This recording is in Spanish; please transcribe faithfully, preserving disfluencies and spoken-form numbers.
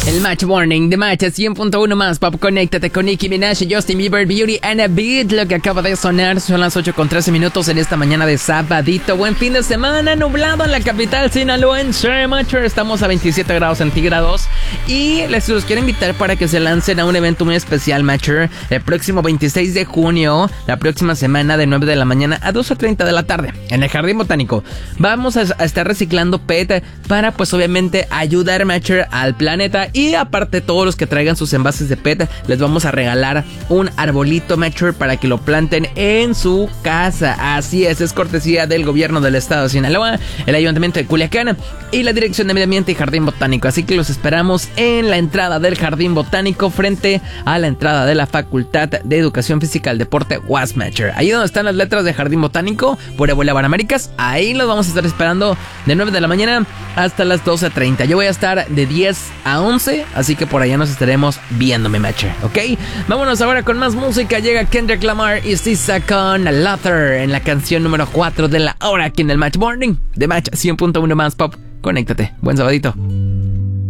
El Match Morning de Match cien punto uno más Pop. Conéctate con Nicki Minaj, Justin Bieber, Beauty and a Beat. Lo que acaba de sonar son las ocho con trece minutos en esta mañana de sabadito. Buen fin de semana, nublado en la capital sinaloense, Match. Estamos a veintisiete grados centígrados y les los quiero invitar para que se lancen a un evento muy especial, Match. El próximo veintiséis de junio, la próxima semana, de nueve de la mañana a dos treinta de la tarde, en el Jardín Botánico. Vamos a, a estar reciclando P E T para, pues obviamente, ayudar, Match, al planeta. Y aparte, todos los que traigan sus envases de P E T, les vamos a regalar un arbolito, Match, para que lo planten en su casa. Así es, es cortesía del gobierno del estado de Sinaloa, el ayuntamiento de Culiacán y la Dirección de Medio Ambiente y Jardín Botánico. Así que los esperamos en la entrada del Jardín Botánico, frente a la entrada de la Facultad de Educación Física del Deporte U A S, Match. Ahí donde están las letras de Jardín Botánico, por Boulevard Américas, ahí los vamos a estar esperando de nueve de la mañana hasta las doce treinta. Yo voy a estar de diez a once, así que por allá nos estaremos viendo, mi Match, ¿ok? Vámonos ahora con más música. Llega Kendrick Lamar y S Z A con Luther en la canción número cuatro de la hora aquí en el Match Morning de Match cien punto uno más Pop. Conéctate. Buen sabadito.